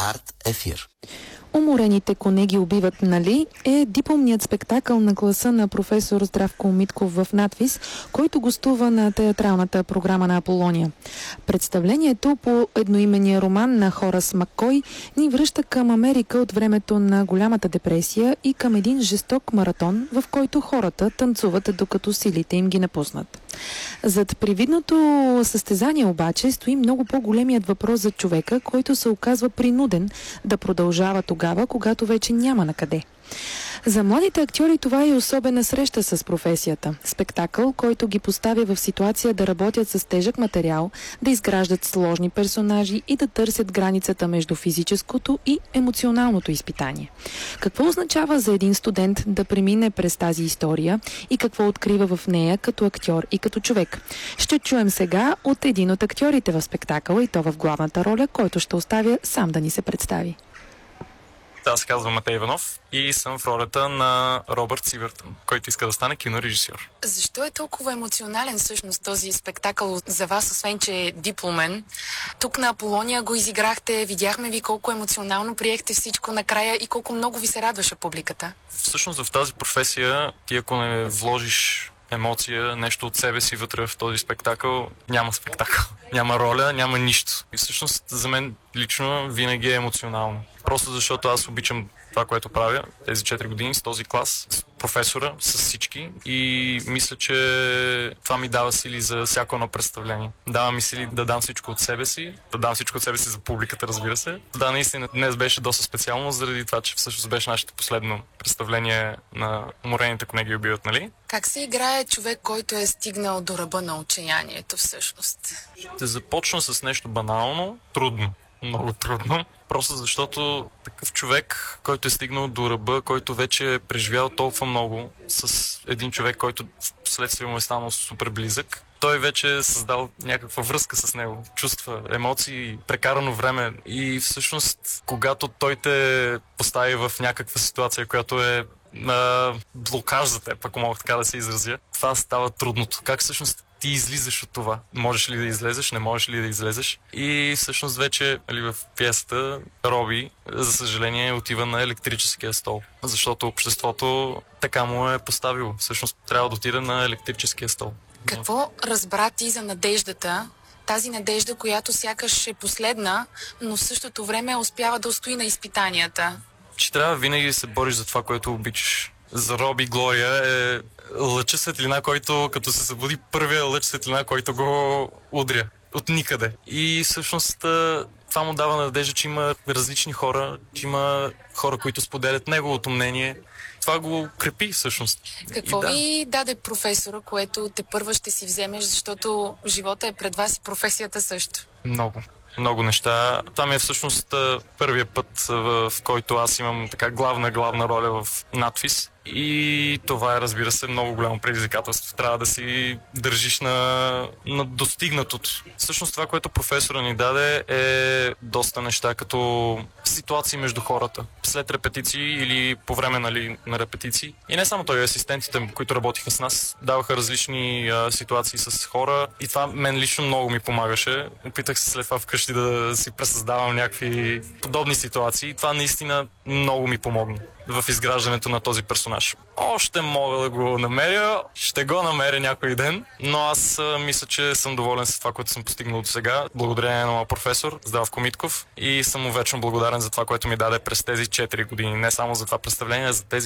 Арт Ефир. Уморените коне ги убиват, нали? Е дипломният спектакъл на класа на професор Здравко Митков в надвис, който гостува на театралната програма на Аполония. Представлението по едноименния роман на Хорас Маккой ни връща към Америка от времето на голямата депресия и към един жесток маратон, в който хората танцуват, докато силите им ги напуснат. Зад привидното състезание обаче стои много по-големият въпрос за човека, който се оказва принуден да продължава тогава, когато вече няма накъде. За младите актьори това е особена среща с професията. Спектакъл, който ги поставя в ситуация да работят с тежък материал, да изграждат сложни персонажи и да търсят границата между физическото и емоционалното изпитание. Какво означава за един студент да премине през тази история и какво открива в нея като актьор и като човек? Ще чуем сега от един от актьорите в спектакъла, и то в главната роля, който ще оставя сам да ни се представи. Аз се казвам Матей Иванов и съм в ролята на Робърт Сивъртън, който иска да стане кинорежисьор. Защо е толкова емоционален всъщност този спектакъл за вас, освен че е дипломен? Тук на Аполония го изиграхте, видяхме ви колко емоционално приехте всичко накрая и колко много ви се радваше публиката. Всъщност в тази професия ти ако не вложиш емоция, нещо от себе си вътре в този спектакъл, няма спектакъл. Няма роля, няма нищо. И всъщност за мен лично винаги е емоционално. Просто защото аз обичам това, което правя тези 4 години с този клас, с професора, с всички и мисля, че това ми дава сили за всяко едно представление. Дава ми сили да дам всичко от себе си, да дам всичко от себе си за публиката, разбира се. Да, наистина, днес беше доста специално, заради това, че всъщност беше нашето последно представление на Уморените коне ги убиват, нали? Как се играе човек, който е стигнал до ръба на отчаянието всъщност? Ще започна с нещо банално, трудно. Много трудно. Просто защото такъв човек, който е стигнал до ръба, който вече е преживял толкова много с един човек, който вследствие му е станал супер близък, той вече е създал някаква връзка с него. Чувства, емоции, прекарано време. И всъщност, когато той те постави в някаква ситуация, която е блокаж за теб, ако мога така да се изразя, това става трудното. Как всъщност ти излизаш от това? Можеш ли да излезеш, не можеш ли да излезеш? И всъщност вече в пиесата Роби, за съжаление, отива на електрическия стол. Защото обществото така му е поставило. Всъщност трябва да отида на електрическия стол. Какво разбра ти за надеждата? Тази надежда, която сякаш е последна, но в същото време успява да устои на изпитанията. Че трябва винаги да се бориш за това, което обичаш. За Роби Глория е лъча светлина, който като се събуди, първия лъч светлина, който го удря от никъде. И всъщност това му дава надежда, че има различни хора, че има хора, които споделят неговото мнение. Това го крепи всъщност. Какво ви даде професора, което тепърва ще си вземеш, защото живота е пред вас и професията също? Много неща. Това ми е всъщност първият път, в който аз имам така главна роля в надвис. И това е, разбира се, много голямо предизвикателство. Трябва да си държиш на достигнатото. Всъщност това, което професора ни даде, е доста неща, като ситуации между хората. След репетиции или по време на репетиции. И не само той, асистентите, които работиха с нас, даваха различни ситуации с хора. И това мен лично много ми помагаше. Опитах се след това вкъщи да си пресъздавам някакви подобни ситуации. И това наистина много ми помогна в изграждането на този персонаж. Още мога да го намеря, ще го намеря някой ден, но аз мисля, че съм доволен с това, което съм постигнал до сега. Благодарение на моя професор Здравко Митков и съм му вечно благодарен за това, което ми даде през тези 4 години. Не само за това представление, а за тези